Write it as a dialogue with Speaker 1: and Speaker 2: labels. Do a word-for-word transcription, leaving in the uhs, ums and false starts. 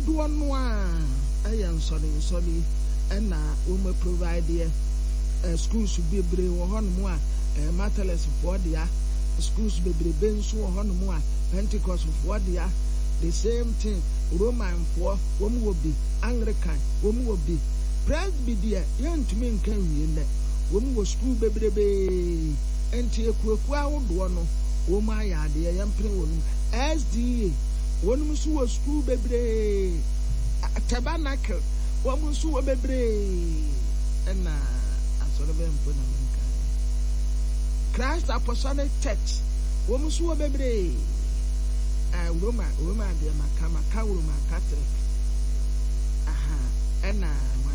Speaker 1: do no a ayan sorry sorry and na we may provide uh, schools be brave or honmua matters for dia schools be brave bensu honmua Pentecost for dia the same thing Roman for woman will be Anglican woman will be Presbyterian young to me can we woman will school be brave and take kwa would no woman ya dear young play S D A one was school be brave tabernacle woman so be brave and na asoro be mpona manka Christ Apostolic Church woman so be brave ah Roma Roma de makama ka Roma Catholic aha ena